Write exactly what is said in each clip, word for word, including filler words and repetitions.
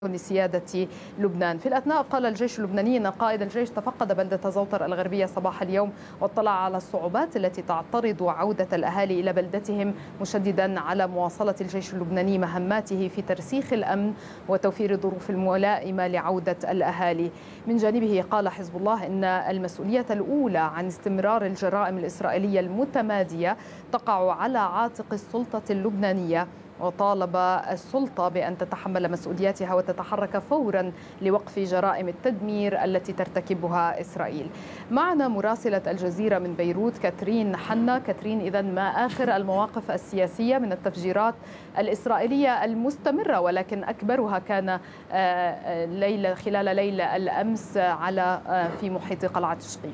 لسيادة لبنان. في الأثناء قال الجيش اللبناني أن قائد الجيش تفقد بلدة زوطر الغربية صباح اليوم واطلع على الصعوبات التي تعترض عودة الأهالي إلى بلدتهم، مشددا على مواصلة الجيش اللبناني مهماته في ترسيخ الأمن وتوفير الظروف الملائمة لعودة الأهالي. من جانبه قال حزب الله أن المسؤولية الأولى عن استمرار الجرائم الإسرائيلية المتمادية تقع على عاتق السلطة اللبنانية، وطالب السلطة بأن تتحمل مسؤولياتها وتتحرك فورا لوقف جرائم التدمير التي ترتكبها إسرائيل. معنا مراسلة الجزيرة من بيروت كاترين حنا. كاترين، إذن ما آخر المواقف السياسية من التفجيرات الإسرائيلية المستمرة، ولكن أكبرها كان ليلة خلال ليلة الأمس على في محيط قلعة شقيف؟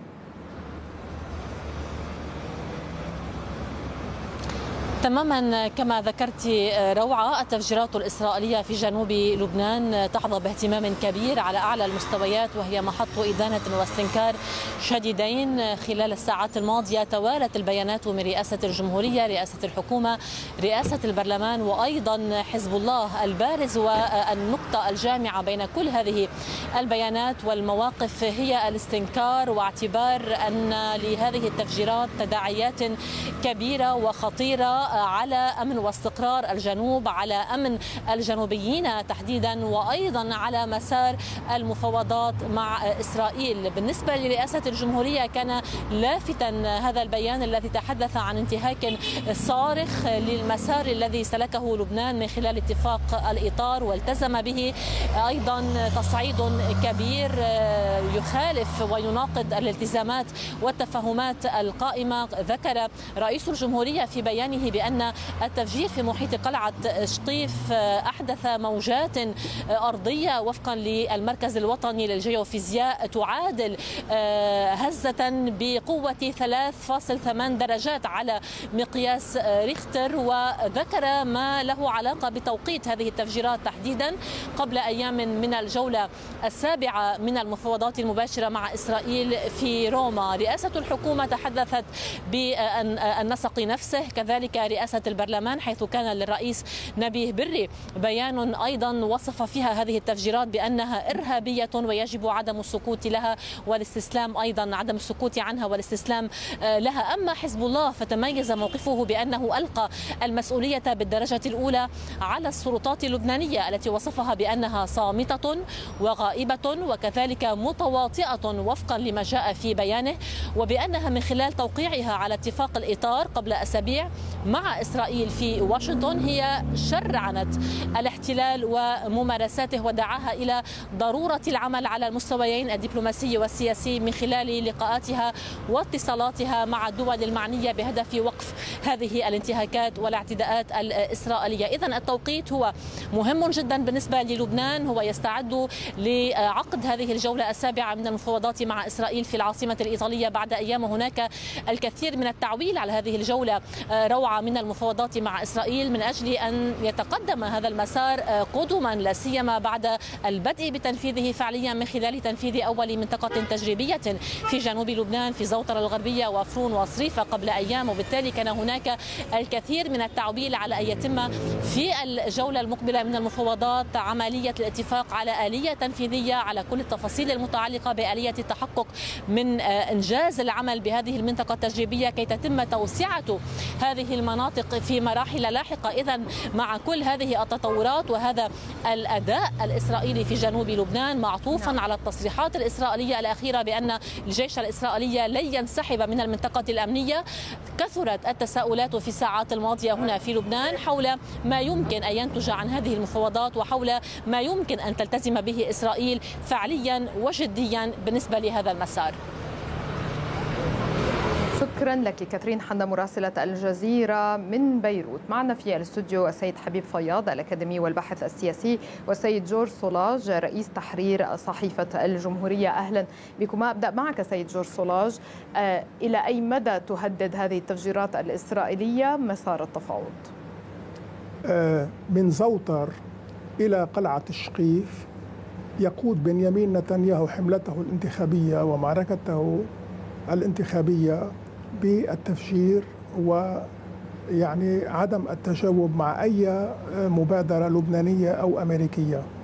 تماما كما ذكرت روعة، التفجيرات الإسرائيلية في جنوب لبنان تحظى باهتمام كبير على أعلى المستويات، وهي محط إدانة واستنكار شديدين. خلال الساعات الماضية توالت البيانات من رئاسة الجمهورية، رئاسة الحكومة، رئاسة البرلمان، وأيضا حزب الله البارز. والنقطة الجامعة بين كل هذه البيانات والمواقف هي الاستنكار واعتبار أن لهذه التفجيرات تداعيات كبيرة وخطيرة على أمن واستقرار الجنوب، على أمن الجنوبيين تحديدا، وأيضا على مسار المفاوضات مع إسرائيل. بالنسبة لرئاسة الجمهورية كان لافتا هذا البيان الذي تحدث عن انتهاك صارخ للمسار الذي سلكه لبنان من خلال اتفاق الإطار والتزم به، أيضا تصعيد كبير يخالف ويناقض الالتزامات والتفاهمات القائمة. ذكر رئيس الجمهورية في بيانه بأن التفجير في محيط قلعة شقيف أحدث موجات أرضية وفقا للمركز الوطني للجيوفيزياء تعادل هزة بقوة ثلاث فاصلة ثمانية درجات على مقياس ريختر. وذكر ما له علاقة بتوقيت هذه التفجيرات تحديدا قبل أيام من الجولة السابعة من المفاوضات المباشرة مع إسرائيل في روما. رئاسة الحكومة تحدثت بالنسق نفسه، كذلك رئاسة البرلمان، حيث كان للرئيس نبيه بري بيان أيضا وصف فيها هذه التفجيرات بأنها إرهابية ويجب عدم السكوت لها والاستسلام، أيضا عدم السكوت عنها والاستسلام لها. أما حزب الله فتميز موقفه بأنه ألقى المسؤولية بالدرجة الأولى على السلطات اللبنانية التي وصفها بأنها صامتة وغائبة وكذلك متواطئة وفقا لما جاء في بيانه، وبأنها من خلال توقيعها على اتفاق الإطار قبل أسابيع مع إسرائيل في واشنطن هي شرعنت الاحتلال وممارساته، ودعاها إلى ضرورة العمل على المستويين الدبلوماسي والسياسي من خلال لقاءاتها واتصالاتها مع الدول المعنية بهدف وقف هذه الانتهاكات والاعتداءات الإسرائيلية. إذن التوقيت هو مهم جدا بالنسبة للبنان، هو يستعد لعقد هذه الجولة السابعة من المفاوضات مع إسرائيل في العاصمة الإيطالية بعد أيام. هناك الكثير من التعويل على هذه الجولة روعة من المفاوضات مع إسرائيل من أجل أن يتقدم هذا المسار قدما، لا سيما بعد البدء بتنفيذه فعليا من خلال تنفيذ أول منطقة تجريبية في جنوب لبنان في زوطر الغربية وفرون وصريفة قبل أيام. وبالتالي كان هناك الكثير من التعويل على أن يتم في الجولة المقبلة من المفاوضات عملية الاتفاق على آلية تنفيذية على كل التفاصيل المتعلقة بآلية التحقق من إنجاز العمل بهذه المنطقة التجريبية كي تتم توسعة هذه المناطق في مراحل لاحقة. إذن مع كل هذه التطورات وهذا الأداء الإسرائيلي في جنوب لبنان معطوفا على التصريحات الإسرائيلية الأخيرة بأن الجيش الإسرائيلي لن ينسحب من المنطقة الأمنية، كثرت التساؤلات في الساعات الماضية هنا في لبنان حول ما يمكن أن ينتج عن هذه المفاوضات وحول ما يمكن أن تلتزم به إسرائيل فعليا وجديا بالنسبة لهذا المسار. شكرا لك كاترين حنا مراسلة الجزيرة من بيروت. معنا في الاستوديو السيد حبيب فياض الأكاديمي والباحث السياسي، والسيد جورج سولاج رئيس تحرير صحيفة الجمهورية. أهلا بكما. أبدأ معك سيد جورج سولاج، آه إلى أي مدى تهدد هذه التفجيرات الإسرائيلية مسار التفاوض؟ آه من زوطر إلى قلعة الشقيف يقود بنيامين نتنياهو حملته الانتخابية ومعركته الانتخابية بالتفجير ويعني عدم التجاوب مع أي مبادرة لبنانية أو أمريكية.